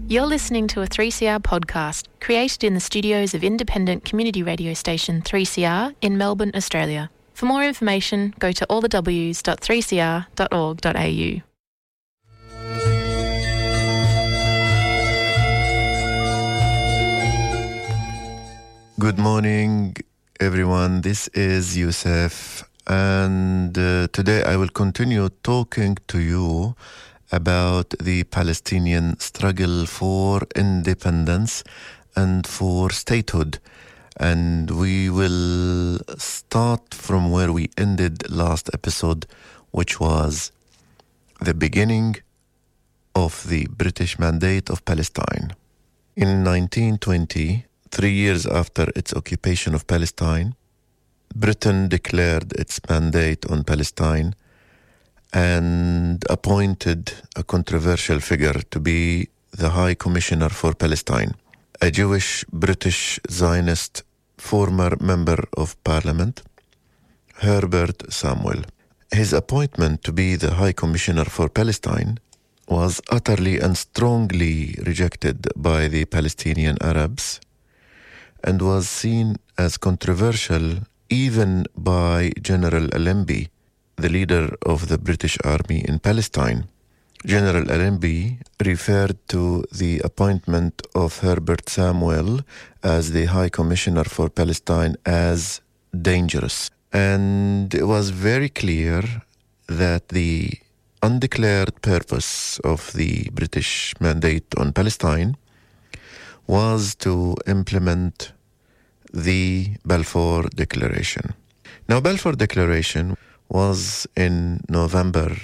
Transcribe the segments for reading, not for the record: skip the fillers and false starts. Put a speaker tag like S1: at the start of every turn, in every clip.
S1: You're listening to a 3CR podcast created in the studios of independent community radio station 3CR in Melbourne, Australia. For more information, go to allthews.3cr.org.au.
S2: Good morning, everyone. This is Youssef, and today I will continue talking to you about the Palestinian struggle for independence and for statehood. And we will start from where we ended last episode, which was the beginning of the British Mandate of Palestine. In 1920, 3 years after its occupation of Palestine, Britain declared its mandate on Palestine and appointed a controversial figure to be the High Commissioner for Palestine, a Jewish British Zionist former member of Parliament, Herbert Samuel. His appointment to be the High Commissioner for Palestine was utterly and strongly rejected by the Palestinian Arabs and was seen as controversial even by General Allenby, the leader of the British Army in Palestine. General Allenby referred to the appointment of Herbert Samuel as the High Commissioner for Palestine as dangerous. And it was very clear that the undeclared purpose of the British Mandate on Palestine was to implement the Balfour Declaration. Now, Balfour Declaration was in November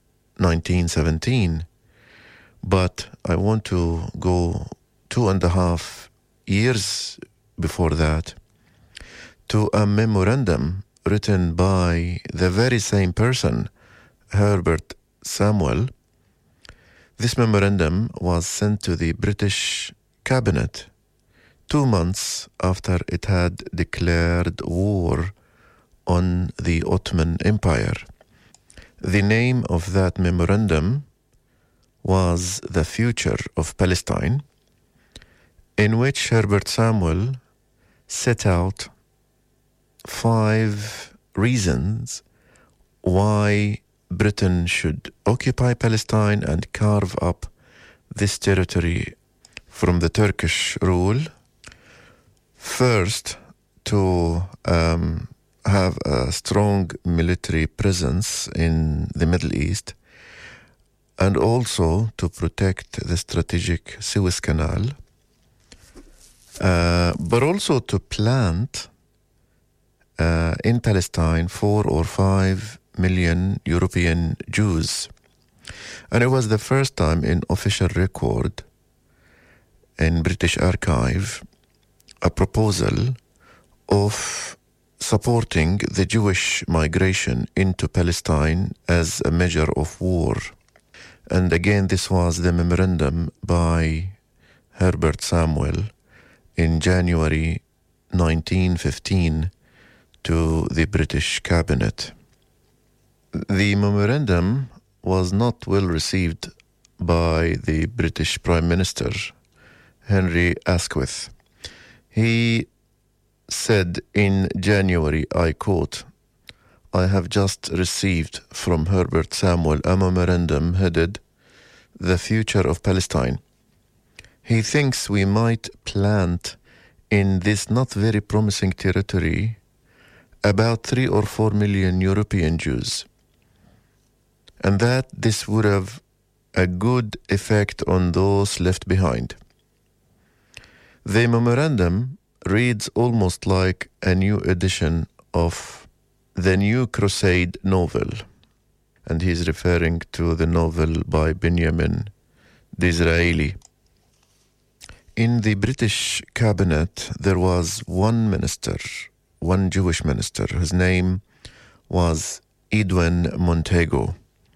S2: 1917, but I want to go 2.5 years before that to a memorandum written by the very same person, Herbert Samuel. This memorandum was sent to the British Cabinet 2 months after it had declared war on the Ottoman Empire. The name of that memorandum was The Future of Palestine, in which Herbert Samuel set out 5 reasons why Britain should occupy Palestine and carve up this territory from the Turkish rule. First, to have a strong military presence in the Middle East, and also to protect the strategic Suez Canal, but also to plant in Palestine 4 or 5 million European Jews. And it was the first time in official record in British Archive a proposal of supporting the Jewish migration into Palestine as a measure of war. And again, this was the memorandum by Herbert Samuel in January 1915 to the British Cabinet. The memorandum was not well received by the British Prime Minister, Henry Asquith. He said in January, I quote, "I have just received from Herbert Samuel a memorandum headed The Future of Palestine. He thinks we might plant in this not very promising territory about 3 or 4 million European Jews, and that this would have a good effect on those left behind." The memorandum reads almost like a new edition of the New Crusade novel, and he's referring to the novel by Benjamin Disraeli. In the British cabinet, there was one minister, one Jewish minister, whose name was Edwin Montego.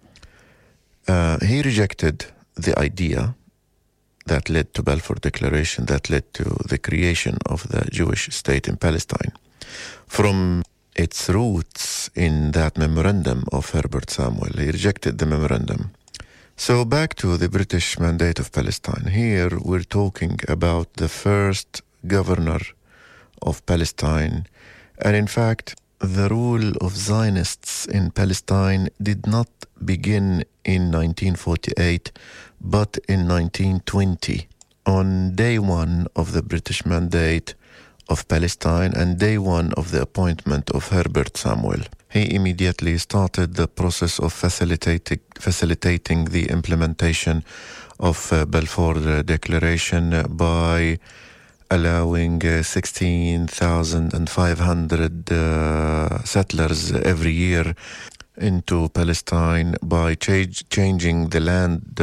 S2: He rejected the idea that led to Balfour Declaration, that led to the creation of the Jewish state in Palestine. From its roots in that memorandum of Herbert Samuel, he rejected the memorandum So back to the British Mandate of Palestine. Here we're talking about the first governor of Palestine. And in fact, the rule of Zionists in Palestine did not begin in 1948, but in 1920, on day one of the British Mandate of Palestine and day one of the appointment of Herbert Samuel. He immediately started the process of facilitating the implementation of Balfour Declaration by allowing 16,500 settlers every year into Palestine, by changing the land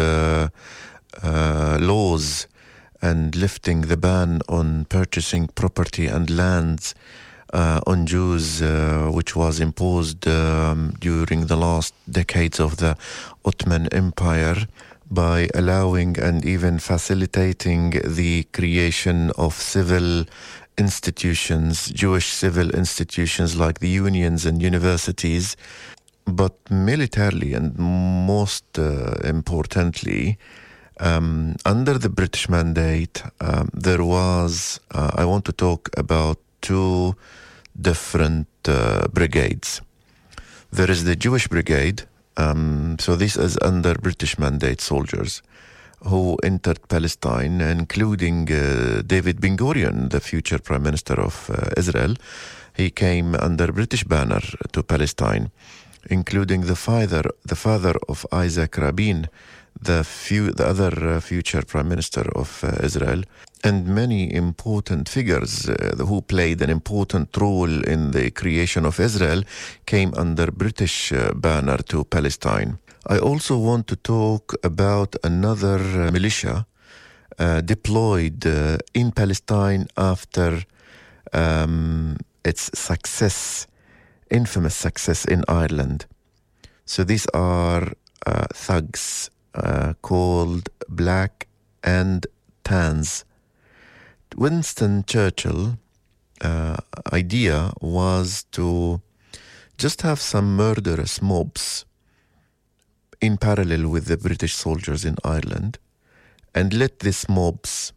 S2: laws and lifting the ban on purchasing property and lands on Jews, which was imposed during the last decades of the Ottoman Empire, by allowing and even facilitating the creation of civil institutions, Jewish civil institutions like the unions and universities. But militarily and most importantly, under the British Mandate, there was, I want to talk about two different brigades. There is the Jewish Brigade. So this is under British Mandate soldiers who entered Palestine, including David Ben-Gurion, the future Prime Minister of Israel. He came under British banner to Palestine, including the father of Isaac Rabin, the other future Prime Minister of Israel, and many important figures who played an important role in the creation of Israel came under British banner to Palestine. I also want to talk about another militia deployed in Palestine after its infamous success in Ireland. So these are thugs called Black and Tans. Winston Churchill idea was to just have some murderous mobs in parallel with the British soldiers in Ireland, and let these mobs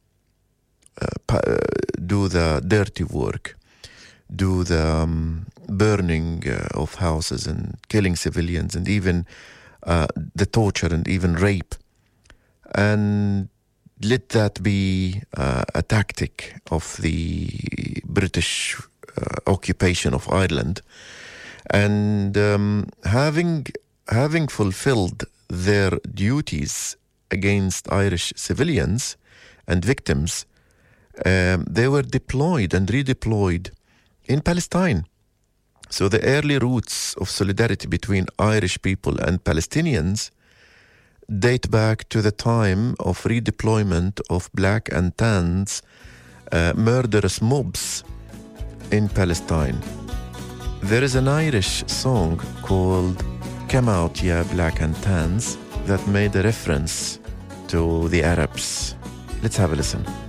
S2: do the dirty work, do the burning of houses and killing civilians, and even the torture and even rape. And let that be a tactic of the British occupation of Ireland. And having fulfilled their duties against Irish civilians and victims, they were deployed and redeployed in Palestine. So the early roots of solidarity between Irish people and Palestinians date back to the time of redeployment of Black and Tans murderous mobs in Palestine. There is an Irish song called "Come Out, Ya Black and Tans" that made a reference to the Arabs. Let's have a listen.